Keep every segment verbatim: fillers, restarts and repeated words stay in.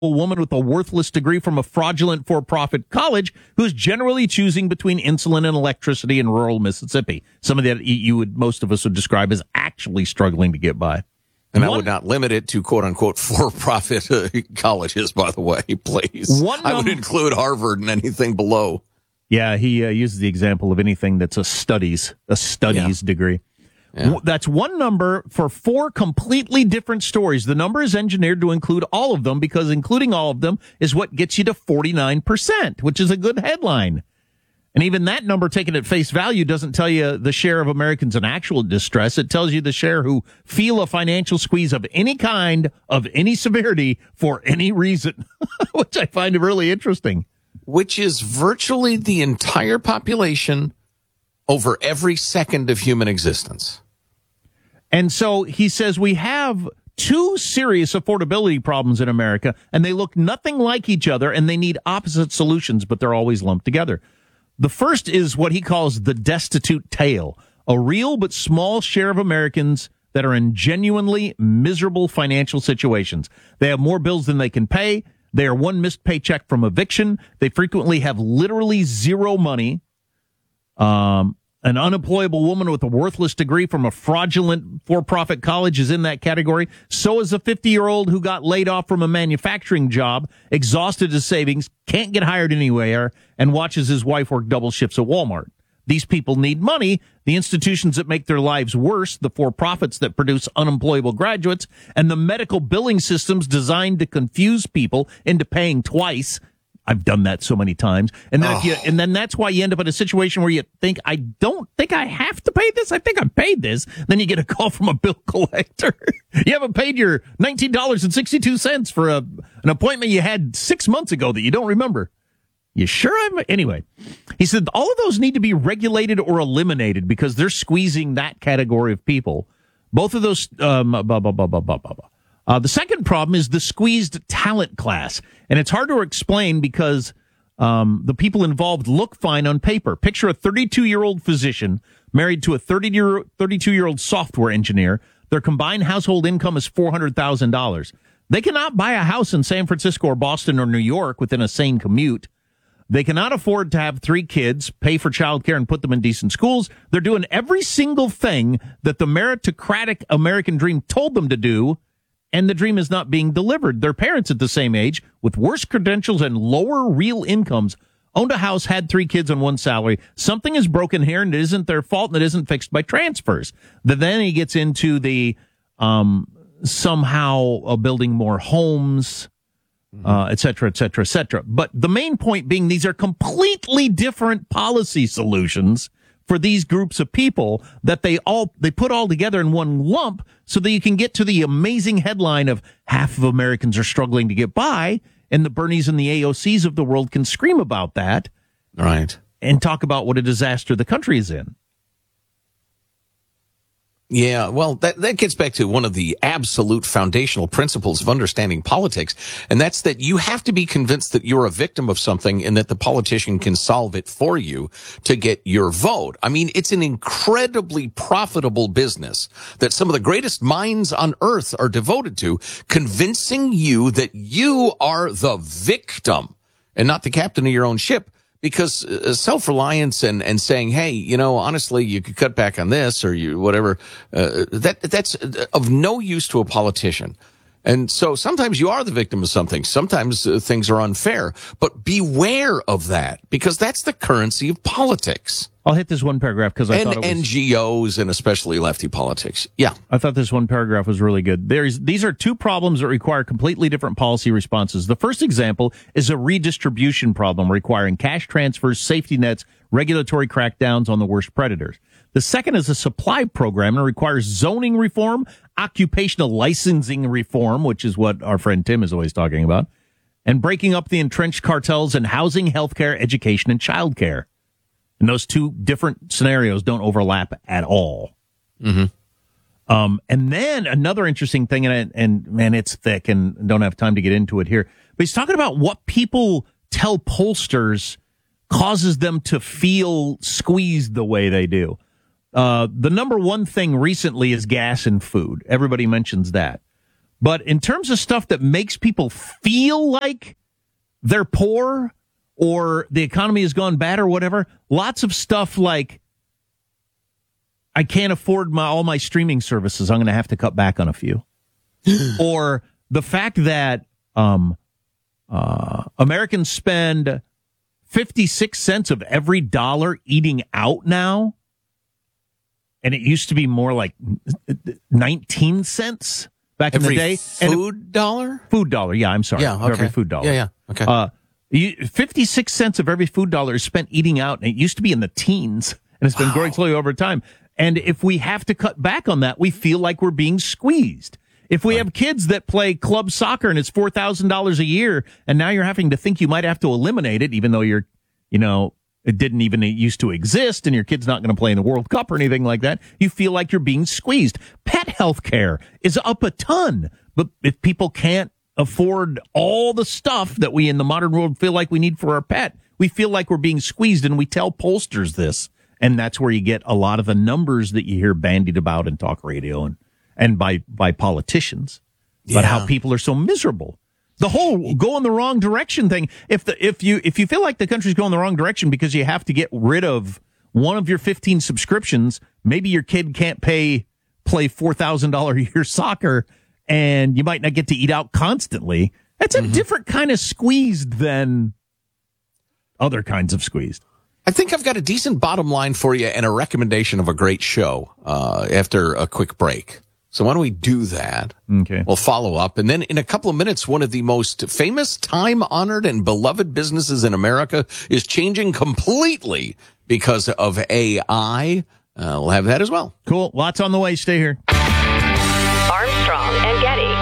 woman with a worthless degree from a fraudulent for-profit college who's generally choosing between insulin and electricity in rural Mississippi. Somebody that you would, most of us would describe as actually struggling to get by. And One, I would not limit it to quote-unquote for-profit uh, colleges, by the way, please. One I would num- include Harvard and anything below. Yeah, he uh, uses the example of anything that's a studies, a studies yeah. degree. Yeah. That's one number for four completely different stories. The number is engineered to include all of them because including all of them is what gets you to forty-nine percent, which is a good headline. And even that number taken at face value doesn't tell you the share of Americans in actual distress. It tells you the share who feel a financial squeeze of any kind, of any severity, for any reason, which I find really interesting. Which is virtually the entire population over every second of human existence. And so he says we have two serious affordability problems in America, and they look nothing like each other, and they need opposite solutions, but they're always lumped together. The first is what he calls the destitute tail, a real but small share of Americans that are in genuinely miserable financial situations. They have more bills than they can pay. They are one missed paycheck from eviction. They frequently have literally zero money. Um, an unemployable woman with a worthless degree from a fraudulent for-profit college is in that category. So is a fifty-year-old who got laid off from a manufacturing job, exhausted his savings, can't get hired anywhere, and watches his wife work double shifts at Walmart. These people need money. The institutions that make their lives worse, the for-profits that produce unemployable graduates, and the medical billing systems designed to confuse people into paying twice. I've done that so many times. And then, oh. if you, and then that's why you end up in a situation where you think, I don't think I have to pay this. I think I paid this. Then you get a call from a bill collector. You haven't paid your nineteen dollars and sixty-two cents for a, an appointment you had six months ago that you don't remember. You sure I'm... Anyway, he said all of those need to be regulated or eliminated because they're squeezing that category of people. Both of those... Um, blah, blah, blah, blah, blah, blah, blah. Uh, the second problem is the squeezed talent class. And it's hard to explain because um, the people involved look fine on paper. Picture a thirty-two-year-old physician married to a thirty-two-year-old software engineer. Their combined household income is four hundred thousand dollars. They cannot buy a house in San Francisco or Boston or New York within a sane commute. They cannot afford to have three kids, pay for childcare, and put them in decent schools. They're doing every single thing that the meritocratic American dream told them to do, and the dream is not being delivered. Their parents at the same age, with worse credentials and lower real incomes, owned a house, had three kids on one salary. Something is broken here, and it isn't their fault, and it isn't fixed by transfers. Then he gets into the um, somehow uh, building more homes, Uh, et cetera, et cetera, et cetera. But the main point being these are completely different policy solutions for these groups of people that they all, they put all together in one lump so that you can get to the amazing headline of half of Americans are struggling to get by, and the Bernies and the A O Cs of the world can scream about that. Right. And talk about what a disaster the country is in. Yeah, well, that, that gets back to one of the absolute foundational principles of understanding politics, and that's that you have to be convinced that you're a victim of something and that the politician can solve it for you to get your vote. I mean, it's an incredibly profitable business that some of the greatest minds on earth are devoted to, convincing you that you are the victim and not the captain of your own ship. Because uh, self-reliance and, and saying, hey, you know, honestly, you could cut back on this or you whatever, uh, that that's of no use to a politician. And so sometimes you are the victim of something. Sometimes uh, things are unfair. But beware of that, because that's the currency of politics. I'll hit this one paragraph because I and thought it was... N G Os and especially lefty politics. Yeah. I thought this one paragraph was really good. There's These are two problems that require completely different policy responses. The first example is a redistribution problem requiring cash transfers, safety nets, regulatory crackdowns on the worst predators. The second is a supply program and requires zoning reform, occupational licensing reform, which is what our friend Tim is always talking about, and breaking up the entrenched cartels in housing, healthcare, education, and childcare. And those two different scenarios don't overlap at all. Mm-hmm. Um, and then another interesting thing, and, and man, it's thick and don't have time to get into it here, but he's talking about what people tell pollsters causes them to feel squeezed the way they do. Uh, the number one thing recently is gas and food. Everybody mentions that. But in terms of stuff that makes people feel like they're poor or the economy has gone bad or whatever, lots of stuff like, I can't afford my all my streaming services, I'm going to have to cut back on a few. Or the fact that um, uh, Americans spend fifty-six cents of every dollar eating out now, and it used to be more like nineteen cents back every in the day. Food and dollar? Food dollar, yeah, I'm sorry. Yeah, okay. Every food dollar. Yeah, yeah, okay. Uh, you, fifty-six cents of every food dollar is spent eating out, and it used to be in the teens, and it's been wow. growing slowly over time. And if we have to cut back on that, we feel like we're being squeezed. If we right. have kids that play club soccer and it's four thousand dollars a year, and now you're having to think you might have to eliminate it, even though you're, you know, it didn't even used to exist, and your kid's not going to play in the World Cup or anything like that, you feel like you're being squeezed. Pet health care is up a ton, but if people can't afford all the stuff that we in the modern world feel like we need for our pet, we feel like we're being squeezed, and we tell pollsters this. And that's where you get a lot of the numbers that you hear bandied about in talk radio and, and by, by politicians, yeah. but how people are so miserable. The whole go in the wrong direction thing. If the, if you, if you feel like the country's going the wrong direction because you have to get rid of one of your fifteen subscriptions, maybe your kid can't pay, play four thousand dollars a year soccer, and you might not get to eat out constantly. That's a mm-hmm. different kind of squeezed than other kinds of squeezed. I think I've got a decent bottom line for you and a recommendation of a great show uh, after a quick break. So why don't we do that? Okay. We'll follow up. And then in a couple of minutes, one of the most famous, time-honored, and beloved businesses in America is changing completely because of A I. Uh, we'll have that as well. Cool. Lots on the way. Stay here. Armstrong and Getty.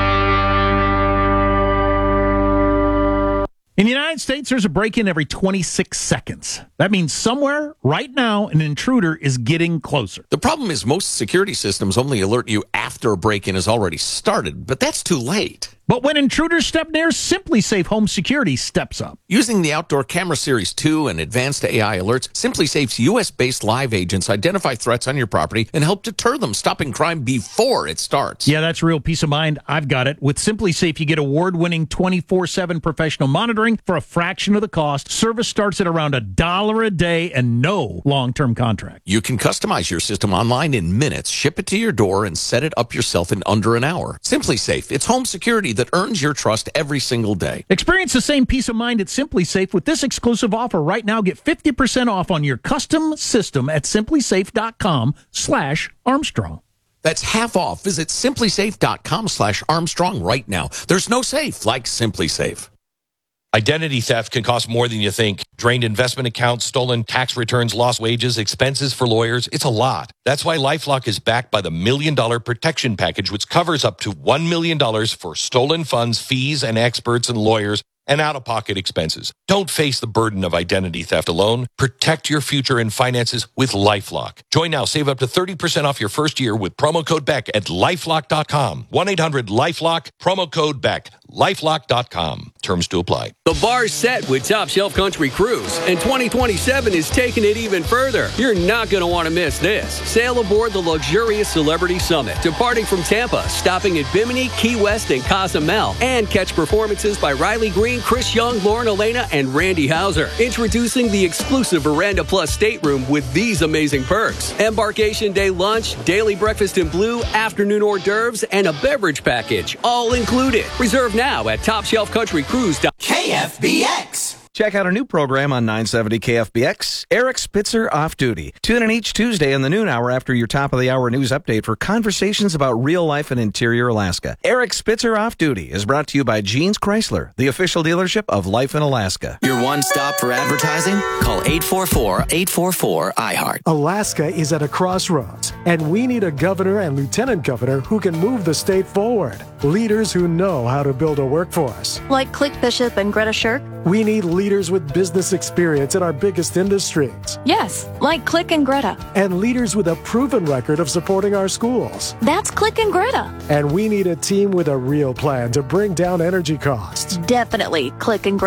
In the United States, there's a break-in every twenty-six seconds. That means somewhere, right now, an intruder is getting closer. The problem is most security systems only alert you after a break-in has already started, but that's too late. But when intruders step near, SimpliSafe Home Security steps up. Using the Outdoor Camera Series two and advanced A I alerts, SimpliSafe's U S-based live agents identify threats on your property and help deter them, stopping crime before it starts. Yeah, that's real peace of mind. I've got it. With SimpliSafe, you get award-winning twenty-four seven professional monitoring for a fraction of the cost. Service starts at around a dollar a day and no long-term contract. You can customize your system online in minutes, ship it to your door, and set it up yourself in under an hour. SimpliSafe, it's home security that earns your trust every single day. Experience the same peace of mind at SimpliSafe with this exclusive offer right now. Get fifty percent off on your custom system at simplisafe.com slash Armstrong. That's half off. Visit simplisafe.com slash Armstrong right now. There's no safe like SimpliSafe. Identity theft can cost more than you think. Drained investment accounts, stolen tax returns, lost wages, expenses for lawyers. It's a lot. That's why LifeLock is backed by the Million Dollar Protection Package, which covers up to one million dollars for stolen funds, fees, and experts and lawyers, and out-of-pocket expenses. Don't face the burden of identity theft alone. Protect your future and finances with LifeLock. Join now. Save up to thirty percent off your first year with promo code Beck at lifelock dot com. one eight hundred lifelock, promo code Beck. lifelock dot com. Terms to apply. The bar's set with Top Shelf Country Cruise, and twenty twenty-seven is taking it even further. You're not going to want to miss this. Sail aboard the luxurious Celebrity Summit, departing from Tampa, stopping at Bimini, Key West, and Cozumel, and catch performances by Riley Green, Chris Young, Lauren Elena, and Randy Hauser. Introducing the exclusive Veranda Plus stateroom with these amazing perks. Embarkation day lunch, daily breakfast in blue, afternoon hors d'oeuvres, and a beverage package, all included. Reserve now at top shelf country cruise dot com. K F B X. Check out our new program on nine seventy K F B X, Eric Spitzer Off Duty. Tune in each Tuesday in the noon hour after your top-of-the-hour news update for conversations about real life in interior Alaska. Eric Spitzer Off Duty is brought to you by Jeans Chrysler, the official dealership of Life in Alaska. Your one stop for advertising? Call eight four four, eight four four, I heart. Alaska is at a crossroads, and we need a governor and lieutenant governor who can move the state forward. Leaders who know how to build a workforce. Like Click Bishop and Greta Shirk? We need leaders with business experience in our biggest industries. Yes, like Click and Greta. And leaders with a proven record of supporting our schools. That's Click and Greta. And we need a team with a real plan to bring down energy costs. Definitely Click and Greta.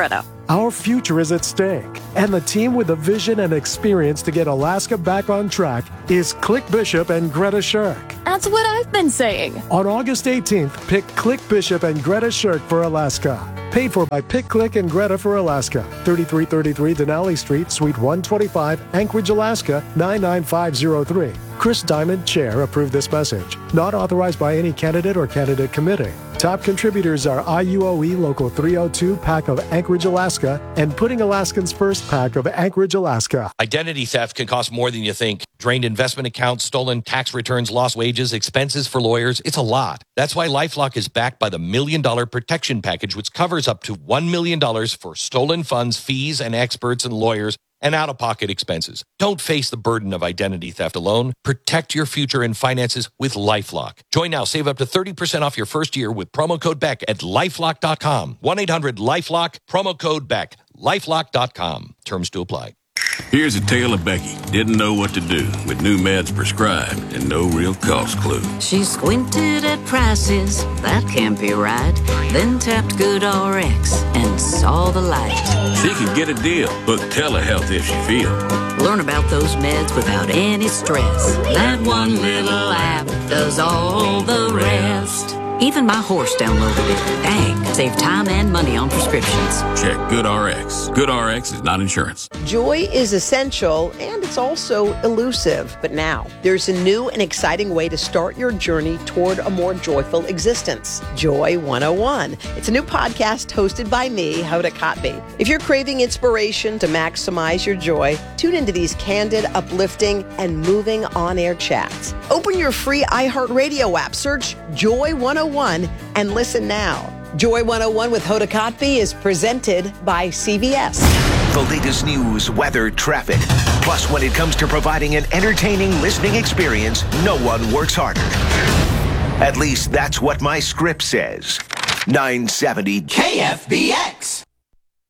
Our future is at stake, and the team with the vision and experience to get Alaska back on track is Click Bishop and Greta Shirk. That's what I've been saying. On August eighteenth, pick Click Bishop and Greta Shirk for Alaska. Paid for by Pick, Click, and Greta for Alaska. thirty-three thirty-three Denali Street, Suite one twenty-five, Anchorage, Alaska, nine nine five zero three. Chris Diamond, Chair, approved this message. Not authorized by any candidate or candidate committee. Top contributors are I U O E Local three oh two PAC of Anchorage, Alaska, and Putting Alaskans First PAC of Anchorage, Alaska. Identity theft can cost more than you think. Drained investment accounts, stolen tax returns, lost wages, expenses for lawyers. It's a lot. That's why LifeLock is backed by the Million Dollar Protection Package, which covers up to one million dollars for stolen funds, fees, and experts and lawyers, and out-of-pocket expenses. Don't face the burden of identity theft alone. Protect your future and finances with LifeLock. Join now. Save up to thirty percent off your first year with promo code Beck at lifelock dot com. one eight hundred lifelock, promo code Beck. lifelock dot com. Terms to apply. Here's a tale of Becky. Didn't know what to do with new meds prescribed and no real cost clue. She squinted at prices, that can't be right. Then tapped GoodRx and saw the light. She could get a deal. Book telehealth if she feels. Learn about those meds without any stress. That one little app does all the rest. Even my horse downloaded it. Dang, save time and money on prescriptions. Check GoodRx. GoodRx is not insurance. Joy is essential, and it's also elusive. But now, there's a new and exciting way to start your journey toward a more joyful existence. Joy one oh one. It's a new podcast hosted by me, Hoda Kotb. If you're craving inspiration to maximize your joy, tune into these candid, uplifting, and moving on-air chats. Open your free iHeartRadio app, search Joy one oh one, and listen now. Joy one oh one with Hoda Kotb is presented by C V S. The latest news, weather, traffic. Plus, when it comes to providing an entertaining listening experience, no one works harder. At least that's what my script says. nine seventy K F B X.